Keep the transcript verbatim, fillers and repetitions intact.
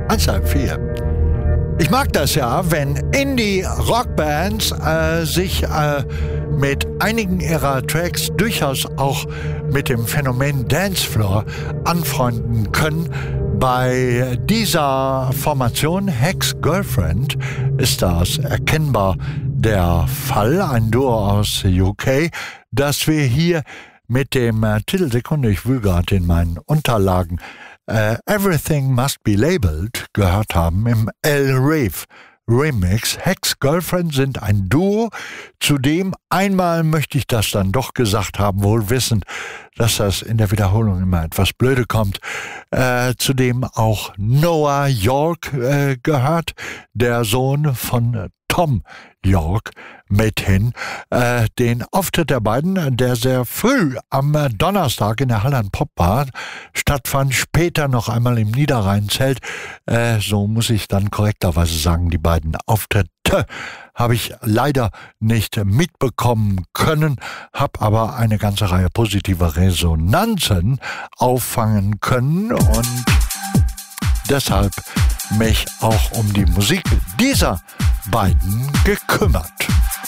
eins halb vier. Ich mag das ja, wenn Indie-Rockbands äh, sich äh, mit einigen ihrer Tracks durchaus auch mit dem Phänomen Dancefloor anfreunden können. Bei dieser Formation Hex Girlfriend ist das erkennbar der Fall, ein Duo aus U K, das wir hier mit dem äh, Titelsekunde, ich wühle gerade in meinen Unterlagen, äh, Everything Must Be Labeled gehört haben im El Rave Remix. Hex Girlfriend sind ein Duo, zudem einmal möchte ich das dann doch gesagt haben, wohl wissend, dass das in der Wiederholung immer etwas blöde kommt. Äh, zudem auch Noah York äh, gehört, der Sohn von Tom York, mithin. Äh, den Auftritt der beiden, der sehr früh am Donnerstag in der Halland Popbar stattfand, später noch einmal im Niederrheinzelt. Äh, so muss ich dann korrekterweise sagen, die beiden Auftritte habe ich leider nicht mitbekommen können, habe aber eine ganze Reihe positiver Resonanzen auffangen können und deshalb mich auch um die Musik dieser beiden gekümmert.